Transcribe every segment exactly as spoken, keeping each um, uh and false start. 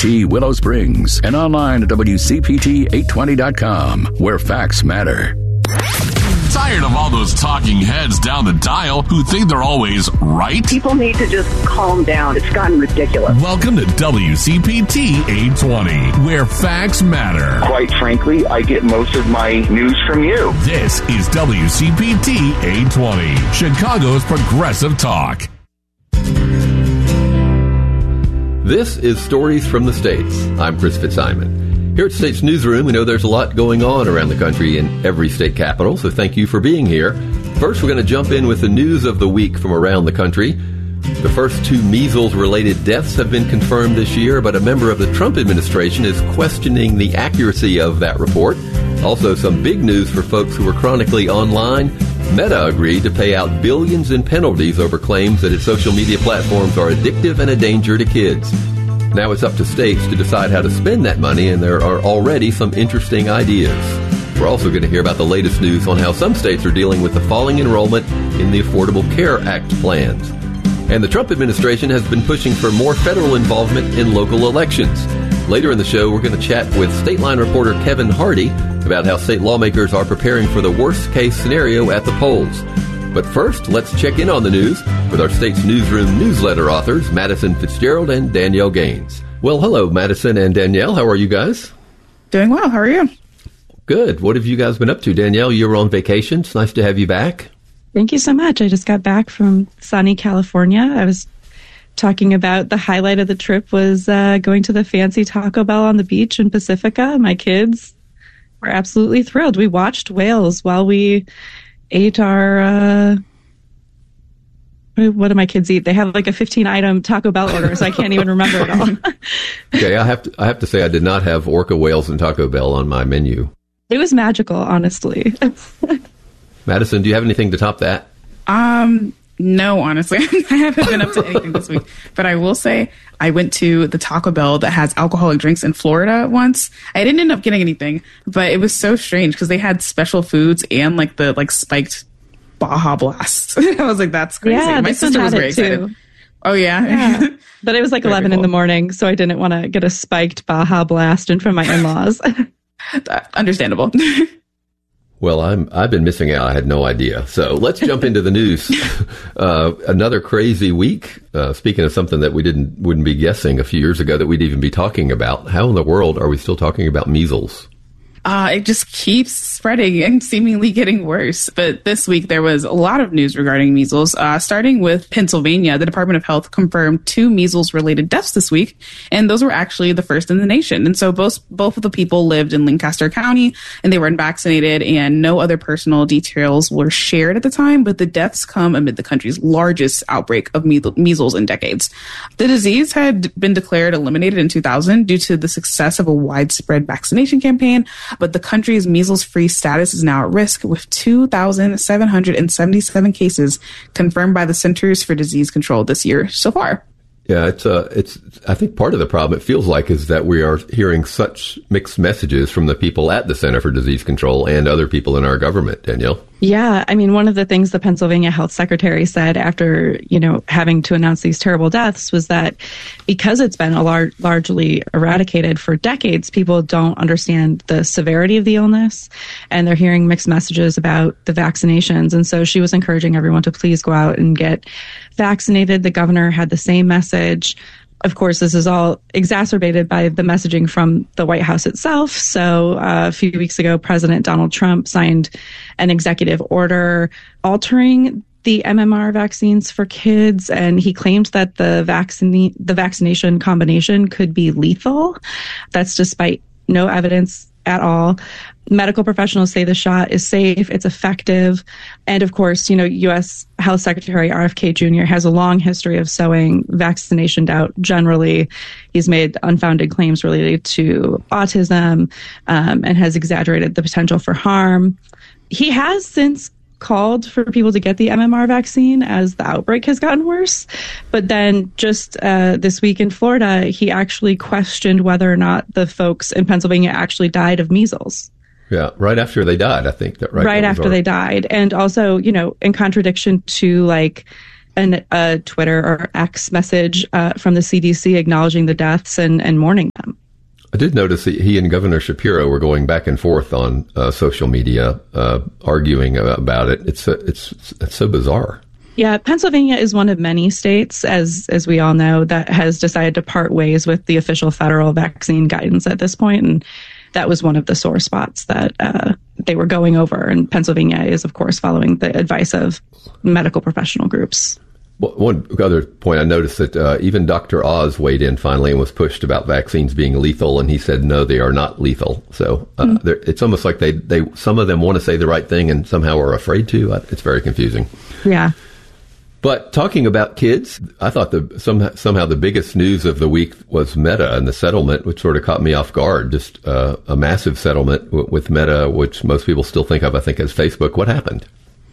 T Willow Springs and online at W C P T eight twenty dot com, where facts matter. Tired of all those talking heads down the dial who think they're always right? People need to just calm down. It's gotten ridiculous. Welcome to W C P T eight twenty, where facts matter. Quite frankly, I get most of my news from you. This is W C P T eight twenty, Chicago's progressive talk. This is Stories from the States. I'm Chris Fitzsimon. Here at States Newsroom, we know there's a lot going on around the country in every state capital, so thank you for being here. First, we're going to jump in with the news of the week from around the country. The first two measles-related deaths have been confirmed this year, but a member of the Trump administration is questioning the accuracy of that report. Also, some big news for folks who are chronically online. Meta agreed to pay out billions in penalties over claims that its social media platforms are addictive and a danger to kids. Now it's up to states to decide how to spend that money, and there are already some interesting ideas. We're also going to hear about the latest news on how some states are dealing with the falling enrollment in the Affordable Care Act plans. And the Trump administration has been pushing for more federal involvement in local elections. Later in the show, we're going to chat with State Line reporter Kevin Hardy about how state lawmakers are preparing for the worst-case scenario at the polls. But first, let's check in on the news with our State's Newsroom newsletter authors, Madison Fitzgerald and Danielle Gaines. Well, hello, Madison and Danielle. How are you guys? Doing well. How are you? Good. What have you guys been up to? Danielle, you were on vacation. It's nice to have you back. Thank you so much. I just got back from sunny California. I was talking about the highlight of the trip was uh, going to the fancy Taco Bell on the beach in Pacifica. My kids were absolutely thrilled. We watched whales while we ate our, uh, what do my kids eat? They have like a fifteen item Taco Bell order, so I can't even remember it all. Okay, I have to I have to say I did not have orca whales and Taco Bell on my menu. It was magical, honestly. Madison, do you have anything to top that? Um, no, honestly. I haven't been up to anything this week. But I will say I went to the Taco Bell that has alcoholic drinks in Florida once. I didn't end up getting anything, but it was so strange because they had special foods and like the like spiked Baja Blast. I was like, that's crazy. Yeah, my sister was very excited. Too. Oh, yeah? Yeah. But it was like Very eleven cool. in the morning, so I didn't want to get a spiked Baja Blast in from my in-laws. Understandable. Well, I'm, I've been missing out. I had no idea. So let's jump into the news. Uh, another crazy week. Uh, speaking of something that we didn't wouldn't be guessing a few years ago that we'd even be talking about. How in the world are we still talking about measles? Uh, it just keeps spreading and seemingly getting worse. But this week, there was a lot of news regarding measles, uh, starting with Pennsylvania. The Department of Health confirmed two measles-related deaths this week, and those were actually the first in the nation. And so both both of the people lived in Lancaster County, and they were unvaccinated, and no other personal details were shared at the time. But the deaths come amid the country's largest outbreak of measles in decades. The disease had been declared eliminated in two thousand due to the success of a widespread vaccination campaign. But the country's measles-free status is now at risk with two thousand seven hundred seventy-seven cases confirmed by the Centers for Disease Control this year so far. Yeah, it's uh, it's. I think part of the problem, it feels like, is that we are hearing such mixed messages from the people at the Center for Disease Control and other people in our government. Danielle? Yeah, I mean, one of the things the Pennsylvania health secretary said after, you know, having to announce these terrible deaths was that because it's been a lar- largely eradicated for decades, people don't understand the severity of the illness, and they're hearing mixed messages about the vaccinations. And so she was encouraging everyone to please go out and get vaccinated. The governor had the same message. Of course, this is all exacerbated by the messaging from the White House itself. So uh, a few weeks ago, President Donald Trump signed an executive order altering the M M R vaccines for kids, and he claimed that the vaccine the vaccination combination could be lethal. That's despite no evidence at all. Medical professionals say the shot is safe, it's effective. And of course, you know, U S Health Secretary R F K Junior has a long history of sowing vaccination doubt generally. He's made unfounded claims related to autism um, and has exaggerated the potential for harm. He has since called for people to get the M M R vaccine as the outbreak has gotten worse. But then just uh, this week in Florida, he actually questioned whether or not the folks in Pennsylvania actually died of measles. Yeah, right after they died, I think. that Right, right that after our... they died. And also, you know, in contradiction to like an, a Twitter or X message uh, from the C D C acknowledging the deaths and, and mourning them. I did notice that he and Governor Shapiro were going back and forth on uh, social media, uh, arguing about it. It's uh, it's it's so bizarre. Yeah, Pennsylvania is one of many states, as as we all know, that has decided to part ways with the official federal vaccine guidance at this point, and that was one of the sore spots that uh, they were going over. And Pennsylvania is, of course, following the advice of medical professional groups. Well, one other point, I noticed that uh, even Doctor Oz weighed in finally and was pushed about vaccines being lethal, and he said, no, they are not lethal. So uh, mm. it's almost like they, they some of them want to say the right thing and somehow are afraid to. It's very confusing. Yeah. But talking about kids, I thought the some, somehow the biggest news of the week was Meta and the settlement, which sort of caught me off guard. Just uh, a massive settlement w- with Meta, which most people still think of, I think, as Facebook. What happened?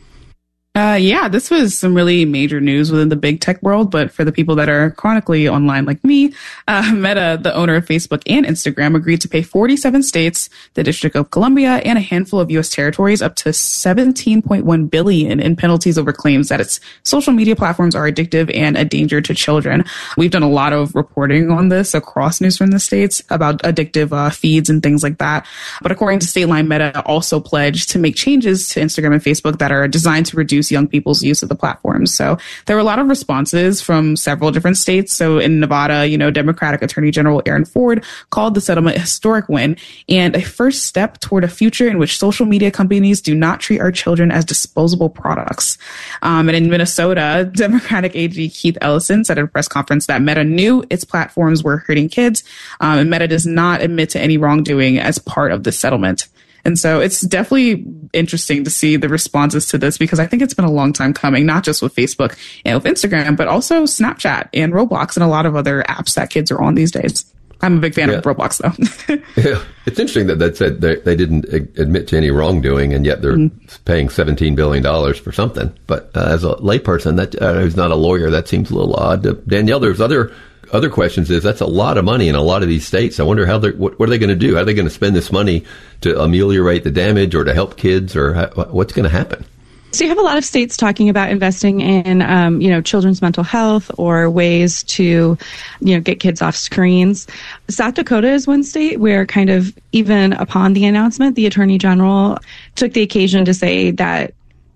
Uh, yeah, this was some really major news within the big tech world, but for the people that are chronically online like me, uh, Meta, the owner of Facebook and Instagram, agreed to pay forty-seven states, the District of Columbia, and a handful of U S territories up to seventeen point one billion dollars in penalties over claims that its social media platforms are addictive and a danger to children. We've done a lot of reporting on this across news from the states about addictive uh, feeds and things like that. But according to Stateline, Meta also pledged to make changes to Instagram and Facebook that are designed to reduce young people's use of the platforms. So there were a lot of responses from several different states. So in Nevada, you know, Democratic Attorney General Aaron Ford called the settlement a historic win and a first step toward a future in which social media companies do not treat our children as disposable products. Um, and in Minnesota, Democratic A G Keith Ellison said at a press conference that Meta knew its platforms were hurting kids, um, and Meta does not admit to any wrongdoing as part of the settlement. And so it's definitely interesting to see the responses to this because I think it's been a long time coming, not just with Facebook and with Instagram, but also Snapchat and Roblox and a lot of other apps that kids are on these days. I'm a big fan yeah. of Roblox, though. Yeah, it's interesting that that said they, they didn't admit to any wrongdoing, and yet they're mm-hmm. paying seventeen billion dollars for something. But uh, as a layperson, that uh, who's not a lawyer, that seems a little odd. Uh, Danielle, there's other other questions. Is that's a lot of money in a lot of these states. I wonder how they what, what are they going to do? How are they going to spend this money to ameliorate the damage or to help kids, or how, what's going to happen? So you have a lot of states talking about investing in, um, you know, children's mental health or ways to, you know, get kids off screens. South Dakota is one state where kind of even upon the announcement, the Attorney General took the occasion to say that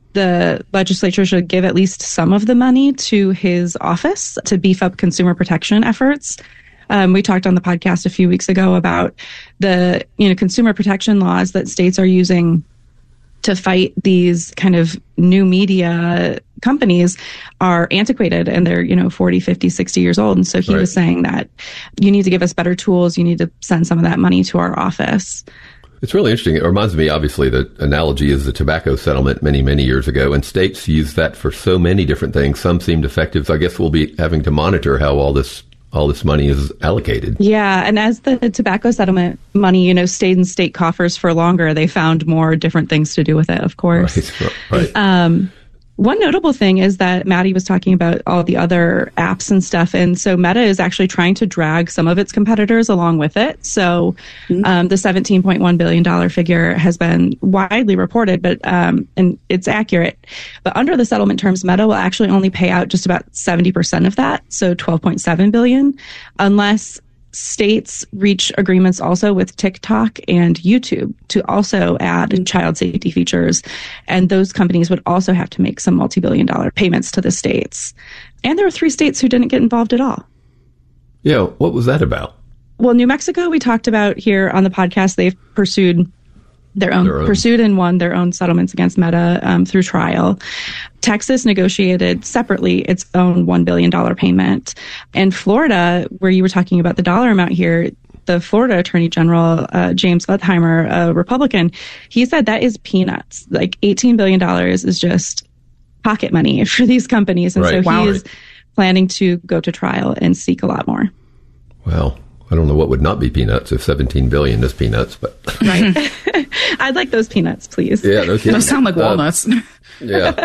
the legislature should give at least some of the money to his office to beef up consumer protection efforts. Um, we talked on the podcast a few weeks ago about the, you know, consumer protection laws that states are using to fight these kind of new media companies are antiquated and they're, you know, forty, fifty, sixty years old. And so he right. was saying that you need to give us better tools. You need to send some of that money to our office. It's really interesting. It reminds me, obviously, the analogy is the tobacco settlement many, many years ago. And states use that for so many different things. Some seemed effective. So I guess we'll be having to monitor how all this all this money is allocated. Yeah. And as the tobacco settlement money, you know, stayed in state coffers for longer, they found more different things to do with it, of course. Right. right. Um, one notable thing is that Maddie was talking about all the other apps and stuff. And so Meta is actually trying to drag some of its competitors along with it. So mm-hmm. um, the seventeen point one billion dollars figure has been widely reported, but um, and it's accurate. But under the settlement terms, Meta will actually only pay out just about seventy percent of that, so twelve point seven billion dollars, unless states reach agreements also with TikTok and YouTube to also add child safety features. And those companies would also have to make some multi-billion dollar payments to the states. And there are three states who didn't get involved at all. Yeah, what was that about? Well, New Mexico, we talked about here on the podcast, they've pursued their own, their own. pursued and won their own settlements against Meta um, through trial. Texas negotiated separately its own one billion dollars payment. And Florida, where you were talking about the dollar amount here, the Florida Attorney General, uh, James Wertheimer, a Republican, he said that is peanuts. Like eighteen billion dollars is just pocket money for these companies. And right. so wow. he is planning to go to trial and seek a lot more. Well, I don't know what would not be peanuts if seventeen billion dollars is peanuts, but right. I'd like those peanuts, please. Yeah, no kidding. Those sound like walnuts. Uh, yeah.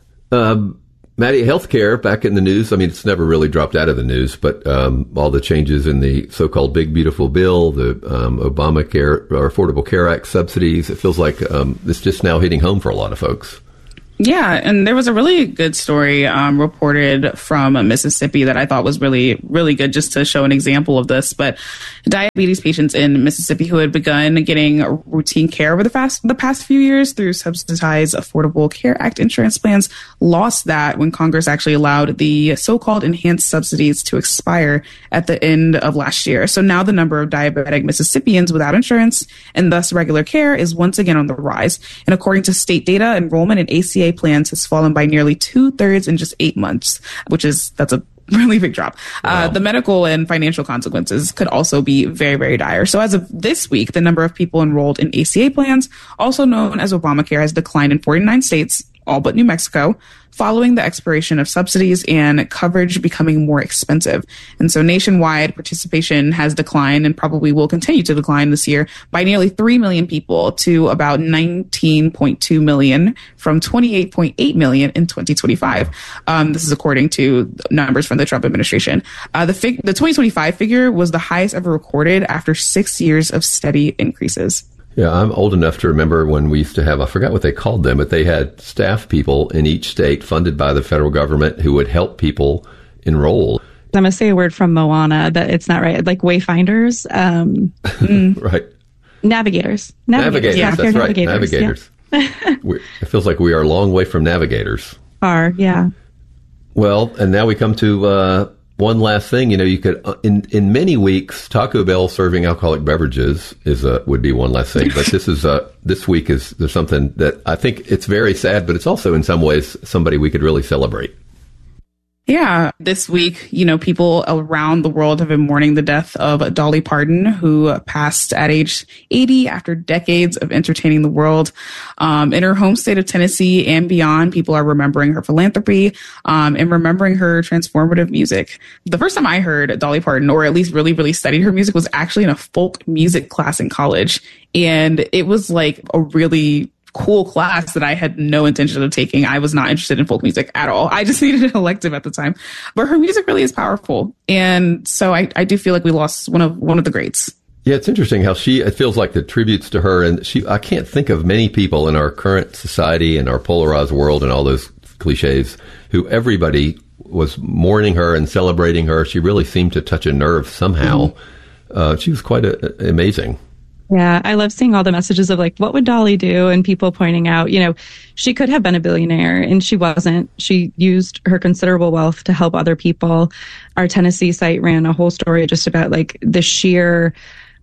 Um, Maddie, healthcare back in the news. I mean, it's never really dropped out of the news, but um, all the changes in the so-called Big Beautiful Bill, the um, Obamacare or Affordable Care Act subsidies, it feels like um, it's just now hitting home for a lot of folks. Yeah, and there was a really good story um, reported from Mississippi that I thought was really, really good just to show an example of this. But diabetes patients in Mississippi who had begun getting routine care over the past, the past few years through subsidized Affordable Care Act insurance plans lost that when Congress actually allowed the so-called enhanced subsidies to expire at the end of last year. So now the number of diabetic Mississippians without insurance and thus regular care is once again on the rise. And according to state data, enrollment in A C A plans has fallen by nearly two thirds in just eight months, which is, that's a really big drop. Wow. Uh, the medical and financial consequences could also be very, very dire. So as of this week, the number of people enrolled in A C A plans, also known as Obamacare, has declined in forty-nine states, all but New Mexico, following the expiration of subsidies and coverage becoming more expensive. And so nationwide participation has declined and probably will continue to decline this year by nearly three million people to about nineteen point two million from twenty-eight point eight million in twenty twenty-five. Um, this is according to numbers from the Trump administration. Uh, the, fig- the twenty twenty-five figure was the highest ever recorded after six years of steady increases. Yeah, I'm old enough to remember when we used to have, I forgot what they called them, but they had staff people in each state funded by the federal government who would help people enroll. I'm going to say a word from Moana that it's not right. Like wayfinders. Um, right. Navigators. Navigators. Navigators. Yeah, That's right. Navigators. Navigators. we, it feels like we are a long way from navigators. Are, yeah. Well, and now we come to uh, one last thing. You know, you could, uh, in, in many weeks, Taco Bell serving alcoholic beverages is uh, would be one last thing. But this is uh, this week is there's something that I think it's very sad, but it's also in some ways somebody we could really celebrate. Yeah, this week, you know, people around the world have been mourning the death of Dolly Parton, who passed at age eighty after decades of entertaining the world. Um, in her home state of Tennessee and beyond, people are remembering her philanthropy um, and remembering her transformative music. The first time I heard Dolly Parton, or at least really, really studied her music, was actually in a folk music class in college. And it was like a really cool class that I had no intention of taking. I was not interested in folk music at all. I just needed an elective at the time. But her music really is powerful. And so I, I do feel like we lost one of one of the greats. Yeah, it's interesting how she, it feels like the tributes to her, and she, I can't think of many people in our current society and our polarized world and all those cliches who everybody was mourning her and celebrating her. She really seemed to touch a nerve somehow. Mm-hmm. Uh, she was quite a, amazing. Yeah, I love seeing all the messages of like, what would Dolly do? And people pointing out, you know, she could have been a billionaire and she wasn't. She used her considerable wealth to help other people. Our Tennessee site ran a whole story just about like the sheer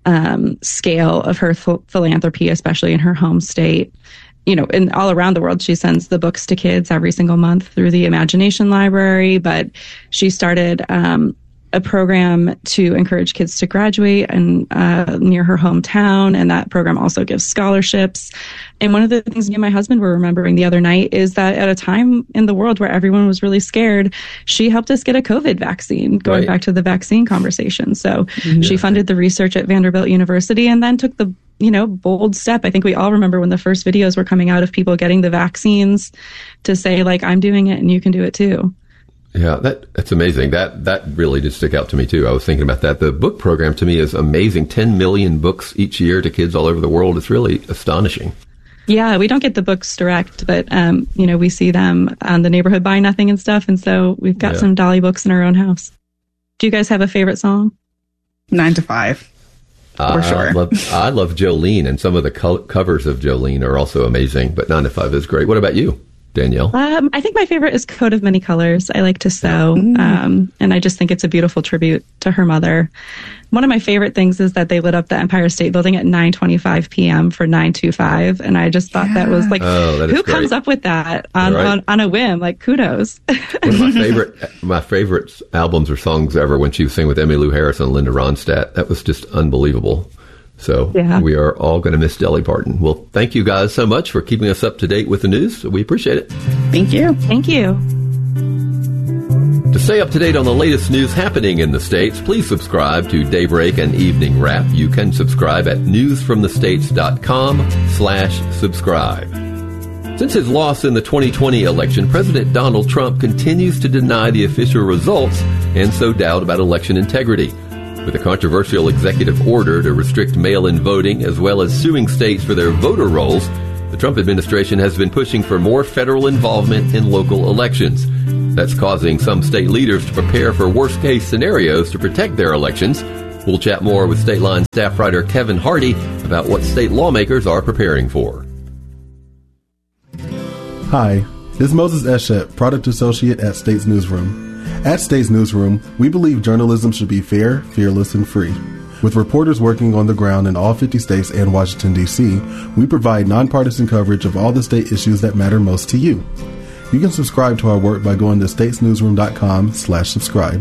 um, scale of her ph- philanthropy, especially in her home state. You know, and all around the world, she sends the books to kids every single month through the Imagination Library. But she started um, a program to encourage kids to graduate and uh, near her hometown. And that program also gives scholarships. And one of the things me and my husband were remembering the other night is that at a time in the world where everyone was really scared, she helped us get a COVID vaccine, going right. back to the vaccine conversation. So mm-hmm. she funded the research at Vanderbilt University and then took the, you know, bold step. I think we all remember when the first videos were coming out of people getting the vaccines to say, like, I'm doing it and you can do it too. Yeah, that that's amazing. That that really did stick out to me, too. I was thinking about that. The book program, to me, is amazing. ten million books each year to kids all over the world. It's really astonishing. Yeah, we don't get the books direct, but, um, you know, we see them on the neighborhood Buy Nothing and stuff. And so we've got yeah. some Dolly books in our own house. Do you guys have a favorite song? Nine to Five. Uh, for sure. I love, I love Jolene, and some of the co- covers of Jolene are also amazing, but Nine to Five is great. What about you, Danielle? Um, I think my favorite is Coat of Many Colors. I like to sew, mm. um, and I just think it's a beautiful tribute to her mother. One of my favorite things is that they lit up the Empire State Building at nine twenty-five p.m. for nine two five, and I just thought yeah. that was like, oh, that who great. comes up with that on, right. on, on a whim? Like, kudos. One of my favorite, my favorite albums or songs ever when she was singing with Emmylou Harris and Linda Ronstadt. That was just unbelievable. So yeah. we are all going to miss Dolly Parton. Well, thank you guys so much for keeping us up to date with the news. We appreciate it. Thank you. Thank you. To stay up to date on the latest news happening in the States, please subscribe to Daybreak and Evening Wrap. You can subscribe at newsfromthestates.com slash subscribe. Since his loss in the twenty twenty election, President Donald Trump continues to deny the official results and sow doubt about election integrity. With a controversial executive order to restrict mail-in voting as well as suing states for their voter rolls, The Trump administration has been pushing for more federal involvement in local elections. That's causing some state leaders to prepare for worst-case scenarios to protect their elections. We'll chat more with State Line staff writer Kevin Hardy about what state lawmakers are preparing for. Hi, this is Moses Eshet, product associate at States Newsroom. At States Newsroom, we believe journalism should be fair, fearless, and free. With reporters working on the ground in all fifty states and Washington, D C, we provide nonpartisan coverage of all the state issues that matter most to you. You can subscribe to our work by going to statesnewsroom.com slash subscribe.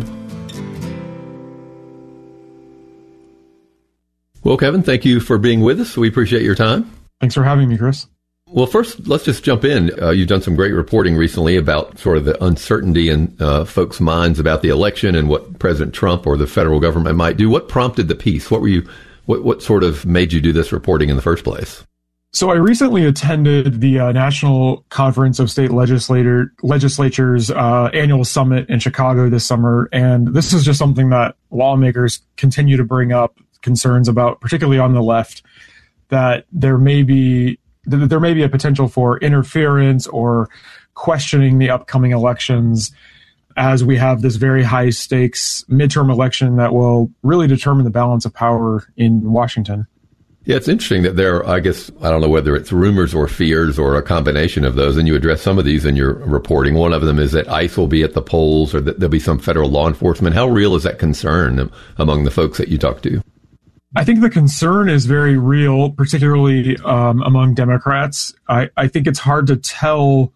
Well, Kevin, thank you for being with us. We appreciate your time. Thanks for having me, Chris. Well, first, let's just jump in. Uh, you've done some great reporting recently about sort of the uncertainty in uh, folks' minds about the election and what President Trump or the federal government might do. What prompted the piece? What were you? What, what sort of made you do this reporting in the first place? So I recently attended the uh, National Conference of State Legislator Legislatures uh, annual summit in Chicago this summer, and this is just something that lawmakers continue to bring up concerns about, particularly on the left, that there may be that there may be a potential for interference or questioning the upcoming elections, as we have this very high stakes midterm election that will really determine the balance of power in Washington. Yeah, it's interesting that there are, I guess, I don't know whether it's rumors or fears or a combination of those, and you address some of these in your reporting. One of them is that ICE will be at the polls or that there'll be some federal law enforcement. How real is that concern among the folks that you talk to? I think the concern is very real, particularly um, among Democrats. I, I think it's hard to tell,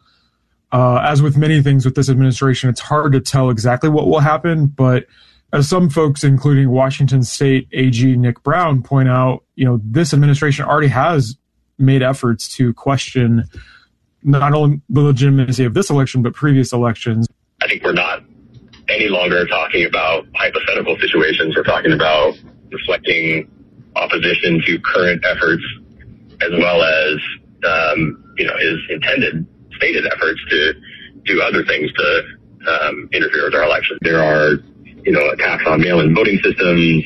uh, as with many things with this administration, it's hard to tell exactly what will happen. But as some folks, including Washington State A G Nick Brown, point out, you know, this administration already has made efforts to question not only the legitimacy of this election, but previous elections. I think we're not any longer talking about hypothetical situations. We're talking about reflecting opposition to current efforts, as well as, um, you know, his intended, stated efforts to do other things to um, interfere with our elections. There are, you know, attacks on mail-in voting systems,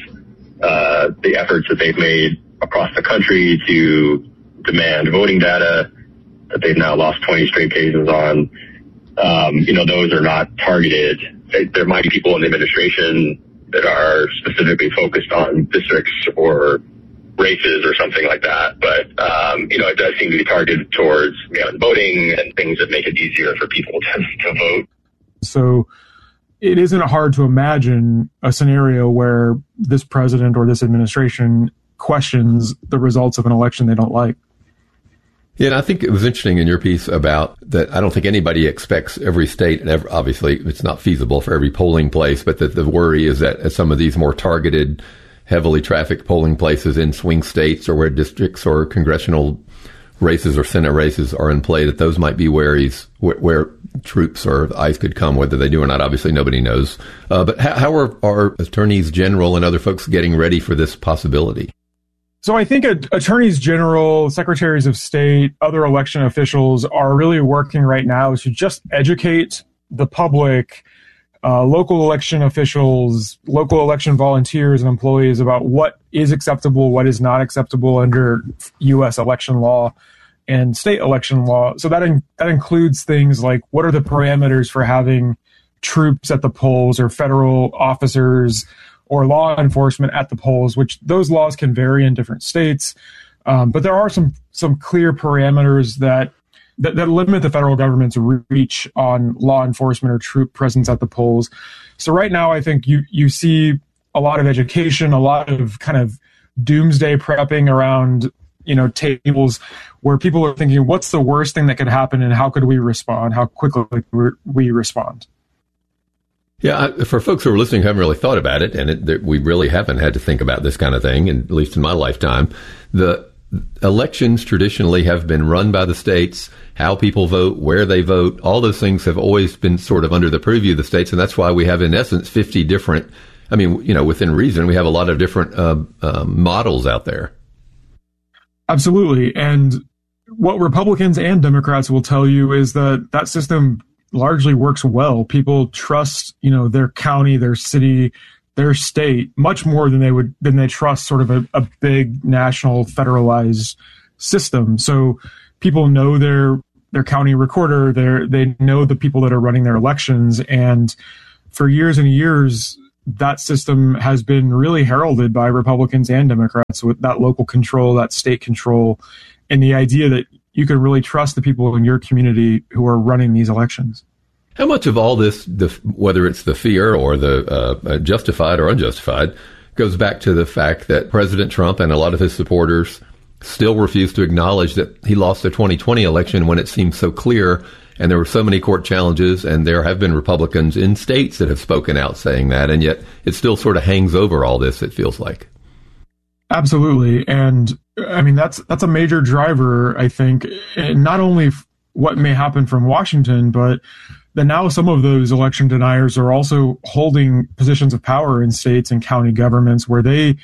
uh, the efforts that they've made across the country to demand voting data that they've now lost twenty straight cases on. Um, you know, those are not targeted. There might be people in the administration that are specifically focused on districts or races or something like that. But, um, you know, it does seem to be targeted towards mail-in voting and things that make it easier for people to, to vote. So it isn't hard to imagine a scenario where this president or this administration questions the results of an election they don't like. Yeah, and I think it was interesting in your piece about that. I don't think anybody expects every state, and every, obviously it's not feasible for every polling place, but that the worry is that at some of these more targeted, heavily trafficked polling places in swing states or where districts or congressional races or Senate races are in play, that those might be where he's, where, where troops or ICE could come, whether they do or not. Obviously, nobody knows. Uh, but how, how are our attorneys general and other folks getting ready for this possibility? So I think attorneys general, secretaries of state, other election officials are really working right now to just educate the public, uh, local election officials, local election volunteers and employees about what is acceptable, what is not acceptable under U S election law and state election law. So that in, that includes things like what are the parameters for having troops at the polls or federal officers or law enforcement at the polls, which those laws can vary in different states. Um, but there are some some clear parameters that, that that limit the federal government's reach on law enforcement or troop presence at the polls. So right now, I think you you see a lot of education, a lot of kind of doomsday prepping around, you know, tables where people are thinking, what's the worst thing that could happen and how could we respond? How quickly we respond? Yeah, for folks who are listening who haven't really thought about it, and it, we really haven't had to think about this kind of thing, and at least in my lifetime, the elections traditionally have been run by the states, how people vote, where they vote, all those things have always been sort of under the purview of the states, and that's why we have, in essence, fifty different, I mean, you know, within reason, we have a lot of different uh, uh, models out there. Absolutely, and what Republicans and Democrats will tell you is that that system largely works well. People trust, you know, their county, their city, their state much more than they would than they trust sort of a, a big national federalized system. So people know their their county recorder, their they know the people that are running their elections, and for years and years, that system has been really heralded by Republicans and Democrats with that local control, that state control, and the idea that you can really trust the people in your community who are running these elections. How much of all this, the, whether it's the fear or the uh, justified or unjustified, goes back to the fact that President Trump and a lot of his supporters still refuse to acknowledge that he lost the twenty twenty election when it seemed so clear, and there were so many court challenges, and there have been Republicans in states that have spoken out saying that, and yet it still sort of hangs over all this, it feels like. Absolutely. And I mean, that's that's a major driver, I think, not only what may happen from Washington, but that now some of those election deniers are also holding positions of power in states and county governments where they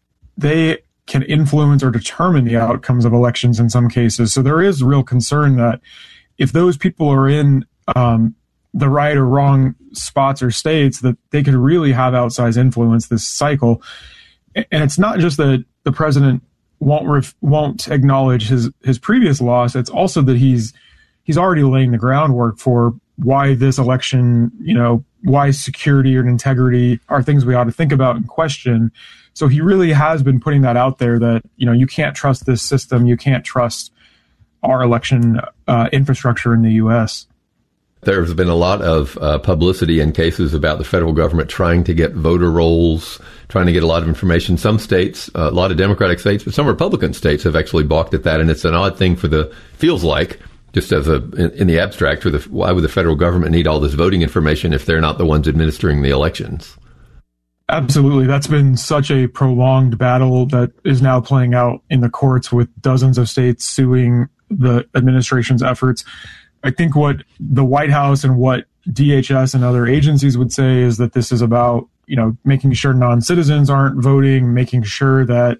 they can influence or determine the outcomes of elections in some cases. So there is real concern that if those people are in um, the right or wrong spots or states, that they could really have outsized influence this cycle. And it's not just that the president won't ref- won't acknowledge his his previous loss. It's also that he's he's already laying the groundwork for why this election, you know, why security and integrity are things we ought to think about and question. So he really has been putting that out there that, you know, you can't trust this system. You can't trust our election uh, infrastructure in the U S. There's been a lot of uh, publicity and cases about the federal government trying to get voter rolls, trying to get a lot of information. Some states, uh, a lot of Democratic states, but some Republican states have actually balked at that. And it's an odd thing for the, feels like, just as a, in, in the abstract, for the, why would the federal government need all this voting information if they're not the ones administering the elections? Absolutely. That's been such a prolonged battle that is now playing out in the courts with dozens of states suing the administration's efforts. I think what the White House and what D H S and other agencies would say is that this is about, you know, making sure non-citizens aren't voting, making sure that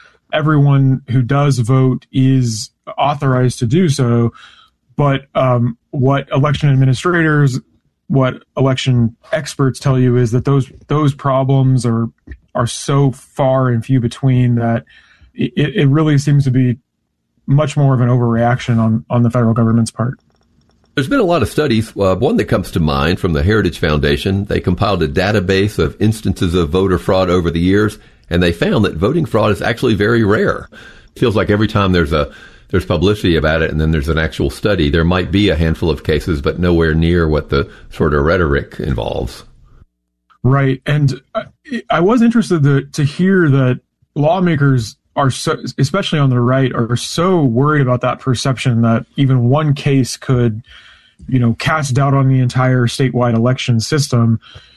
everyone who does vote is authorized to do so. But um, what election administrators, what election experts tell you is that those those problems are are so far and few between that it, it really seems to be much more of an overreaction on, on the federal government's part. There's been a lot of studies. Uh, one that comes to mind from the Heritage Foundation. They compiled a database of instances of voter fraud over the years, and they found that voting fraud is actually very rare. It feels like every time there's a there's publicity about it and then there's an actual study, there might be a handful of cases, but nowhere near what the sort of rhetoric involves. Right. And I, I was interested to, to hear that lawmakers are so, especially on the right, are so worried about that perception that even one case could, you know, cast doubt on the entire statewide election system.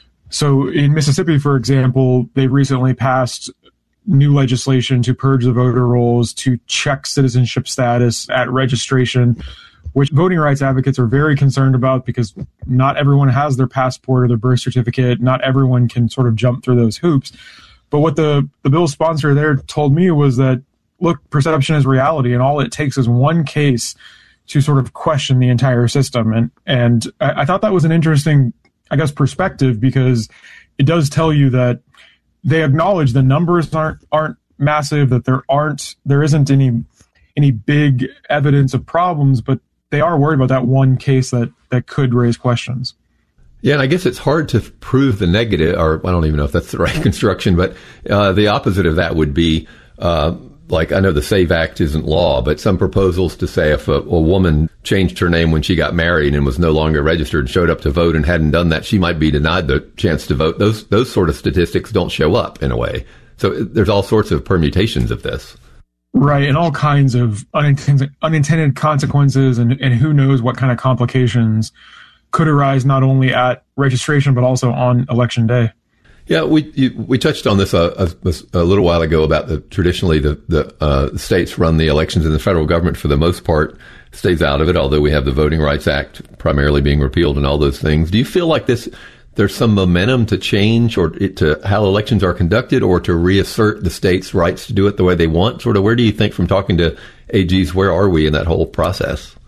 So in Mississippi, for example, they recently passed new legislation to purge the voter rolls, to check citizenship status at registration, which voting rights advocates are very concerned about because not everyone has their passport or their birth certificate. Not everyone can sort of jump through those hoops. But what the, the bill sponsor there told me was that, look, perception is reality, and all it takes is one case to sort of question the entire system. And and I, I thought that was an interesting, I guess, perspective, because it does tell you that they acknowledge the numbers aren't aren't massive, that there aren't there isn't any any big evidence of problems, but they are worried about that one case that, that could raise questions. Yeah, and I guess it's hard to prove the negative, or I don't even know if that's the right construction, but uh, the opposite of that would be, uh, like, I know the SAVE Act isn't law, but some proposals to say if a, a woman changed her name when she got married and was no longer registered and showed up to vote and hadn't done that, she might be denied the chance to vote. Those those sort of statistics don't show up in a way. So there's all sorts of permutations of this. Right, and all kinds of unintended, unintended consequences, and, and who knows what kind of complications could arise not only at registration but also on election day. Yeah, we you, we touched on this a, a, a little while ago about the traditionally the the uh, states run the elections, and the federal government for the most part stays out of it. Although we have the Voting Rights Act primarily being repealed and all those things. Do you feel like this? There's some momentum to change or it, to how elections are conducted, or to reassert the states' rights to do it the way they want? Sort of, where do you think, from talking to A Gs, where are we in that whole process?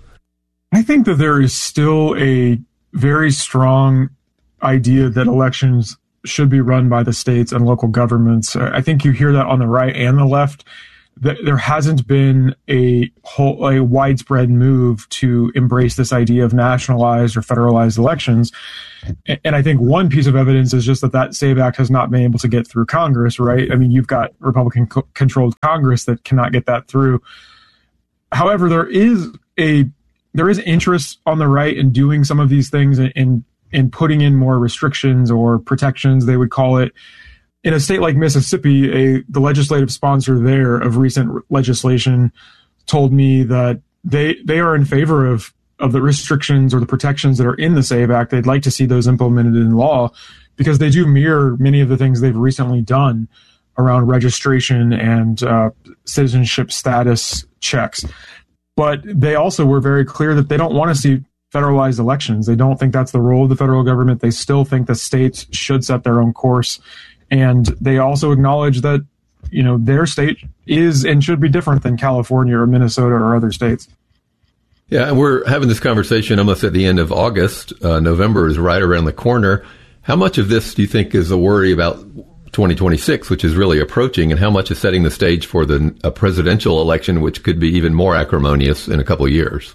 I think that there is still a very strong idea that elections should be run by the states and local governments. I think you hear that on the right and the left, th- there hasn't been a whole, a widespread move to embrace this idea of nationalized or federalized elections. And, and I think one piece of evidence is just that that SAVE Act has not been able to get through Congress, right? I mean, you've got Republican-controlled Congress that cannot get that through. However, there is a there is interest on the right in doing some of these things and in, in putting in more restrictions or protections, they would call it. In a state like Mississippi, a the legislative sponsor there of recent legislation told me that they they are in favor of, of the restrictions or the protections that are in the SAVE Act. They'd like to see those implemented in law because they do mirror many of the things they've recently done around registration and uh, citizenship status checks. But they also were very clear that they don't want to see federalized elections. They don't think that's the role of the federal government. They still think the states should set their own course. And they also acknowledge that, you know, their state is and should be different than California or Minnesota or other states. Yeah, and we're having this conversation almost at the end of August. Uh, November is right around the corner. How much of this do you think is a worry about twenty twenty-six, which is really approaching, and how much is setting the stage for the a presidential election, which could be even more acrimonious in a couple of years?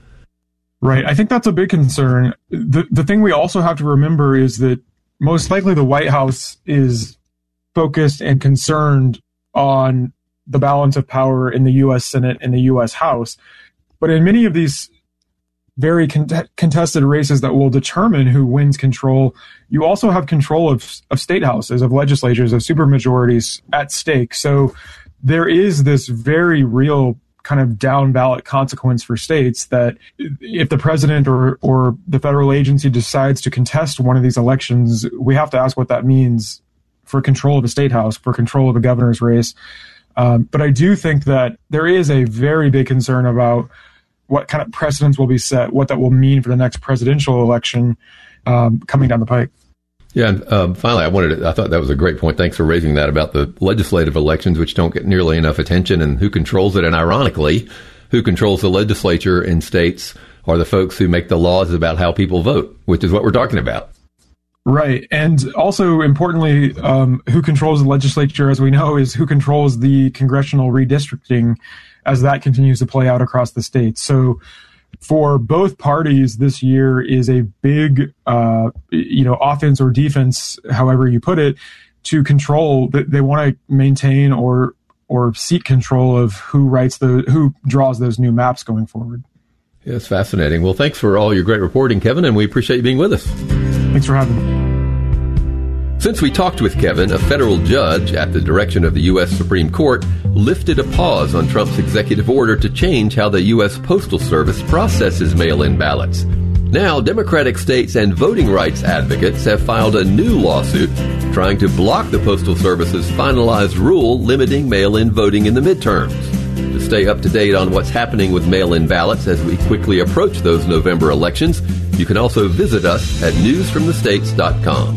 Right. I think that's a big concern. The the thing we also have to remember is that most likely the White House is focused and concerned on the balance of power in the U S Senate and the U S House. But in many of these very con- contested races that will determine who wins control, you also have control of, of state houses, of legislatures, of supermajorities at stake. So there is this very real kind of down ballot consequence for states that if the president or, or the federal agency decides to contest one of these elections, we have to ask what that means for control of a state house, for control of a governor's race. Um, but I do think that there is a very big concern about what kind of precedents will be set, what that will mean for the next presidential election um, coming down the pike. Yeah, and um, finally, I wanted to, I thought that was a great point. Thanks for raising that about the legislative elections, which don't get nearly enough attention, and who controls it. And ironically, who controls the legislature in states are the folks who make the laws about how people vote, which is what we're talking about. Right. And also, importantly, um, who controls the legislature, as we know, is who controls the congressional redistricting as that continues to play out across the states. So for both parties, this year is a big, uh, you know, offense or defense, however you put it, to control. They want to maintain or or seek control of who writes the who draws those new maps going forward. Yeah, it's fascinating. Well, thanks for all your great reporting, Kevin, and we appreciate you being with us. Thanks for having me. Since we talked with Kevin, a federal judge at the direction of the U S Supreme Court lifted a pause on Trump's executive order to change how the U S Postal Service processes mail-in ballots. Now, Democratic states and voting rights advocates have filed a new lawsuit trying to block the Postal Service's finalized rule limiting mail-in voting in the midterms. To stay up to date on what's happening with mail-in ballots as we quickly approach those November elections, you can also visit us at news from the states dot com.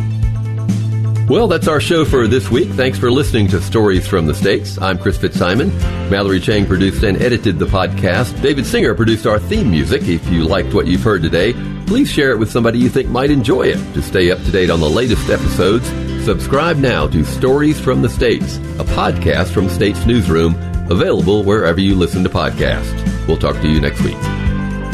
Well, that's our show for this week. Thanks for listening to Stories from the States. I'm Chris Fitzsimon. Mallory Chang produced and edited the podcast. David Singer produced our theme music. If you liked what you've heard today, please share it with somebody you think might enjoy it. To stay up to date on the latest episodes, subscribe now to Stories from the States, a podcast from States Newsroom, available wherever you listen to podcasts. We'll talk to you next week.